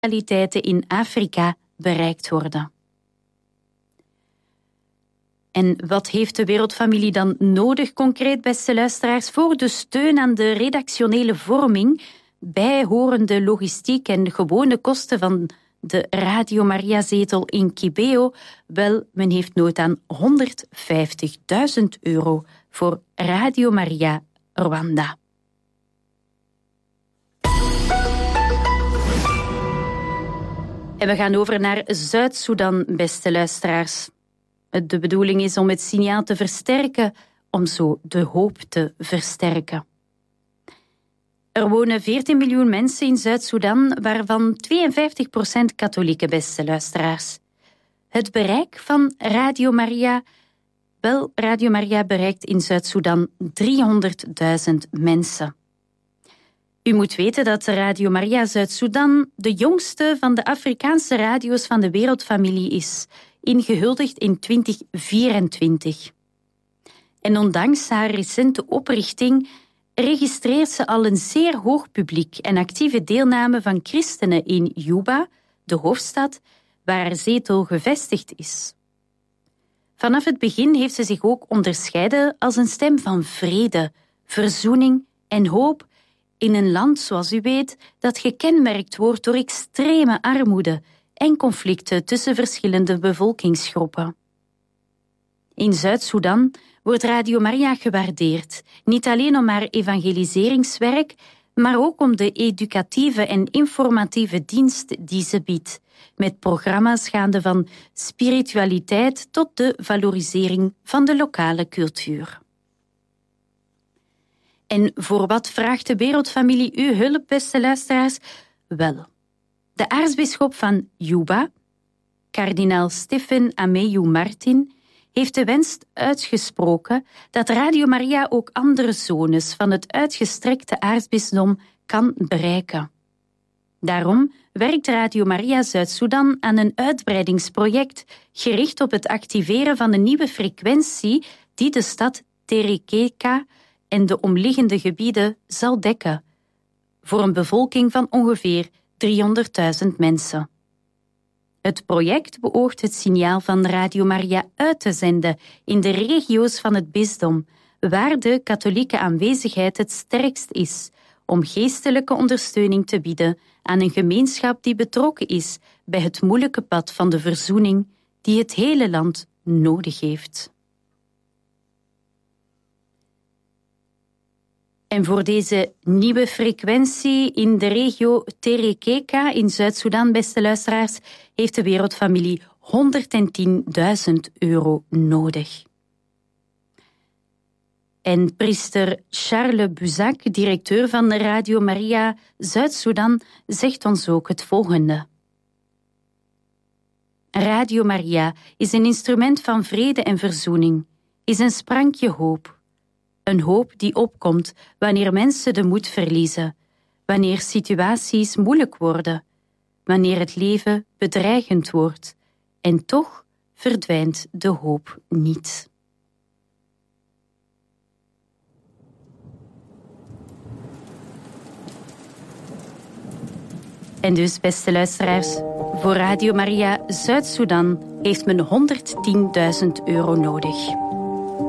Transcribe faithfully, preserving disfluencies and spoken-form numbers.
lokaliteiten in Afrika bereikt worden. En wat heeft de Wereldfamilie dan nodig, concreet, beste luisteraars, voor de steun aan de redactionele vorming, bijhorende logistiek en gewone kosten van de Radio Maria-zetel in Kibeo? Wel, men heeft nood aan honderdvijftigduizend euro voor Radio Maria Rwanda. En we gaan over naar Zuid-Soedan, beste luisteraars. De bedoeling is om het signaal te versterken, om zo de hoop te versterken. Er wonen veertien miljoen mensen in Zuid-Soedan, waarvan tweeënvijftig procent katholieke, beste luisteraars. Het bereik van Radio Maria... Wel, Radio Maria bereikt in Zuid-Soedan driehonderdduizend mensen. U moet weten dat Radio Maria Zuid-Soedan de jongste van de Afrikaanse radio's van de Wereldfamilie is, ingehuldigd in twintig vierentwintig. En ondanks haar recente oprichting registreert ze al een zeer hoog publiek en actieve deelname van christenen in Juba, de hoofdstad, waar haar zetel gevestigd is. Vanaf het begin heeft ze zich ook onderscheiden als een stem van vrede, verzoening en hoop in een land, zoals u weet, dat gekenmerkt wordt door extreme armoede en conflicten tussen verschillende bevolkingsgroepen. In Zuid-Soedan wordt Radio Maria gewaardeerd, niet alleen om haar evangeliseringswerk, maar ook om de educatieve en informatieve dienst die ze biedt, met programma's gaande van spiritualiteit tot de valorisering van de lokale cultuur. En voor wat vraagt de Wereldfamilie uw hulp, beste luisteraars? Wel, de aartsbisschop van Juba, kardinaal Stephen Ameyu Martin, heeft de wens uitgesproken dat Radio Maria ook andere zones van het uitgestrekte aartsbisdom kan bereiken. Daarom werkt Radio Maria Zuid-Soedan aan een uitbreidingsproject gericht op het activeren van een nieuwe frequentie die de stad Terekeka en de omliggende gebieden zal dekken, voor een bevolking van ongeveer driehonderdduizend mensen. Het project beoogt het signaal van Radio Maria uit te zenden in de regio's van het bisdom, waar de katholieke aanwezigheid het sterkst is, om geestelijke ondersteuning te bieden aan een gemeenschap die betrokken is bij het moeilijke pad van de verzoening die het hele land nodig heeft. En voor deze nieuwe frequentie in de regio Terekeka in Zuid-Soedan, beste luisteraars, heeft de Wereldfamilie honderdtienduizend euro nodig. En priester Charles Buzak, directeur van Radio Maria Zuid-Soedan, zegt ons ook het volgende. Radio Maria is een instrument van vrede en verzoening, is een sprankje hoop. Een hoop die opkomt wanneer mensen de moed verliezen, wanneer situaties moeilijk worden, wanneer het leven bedreigend wordt, en toch verdwijnt de hoop niet. En dus, beste luisteraars, voor Radio Maria Zuid-Soedan heeft men honderdtienduizend euro nodig.